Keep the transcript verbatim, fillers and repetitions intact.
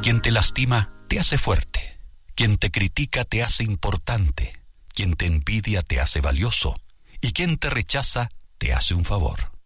Quien te lastima te hace fuerte. Quien te critica te hace importante. Quien te envidia te hace valioso. Y quien te rechaza te hace un favor.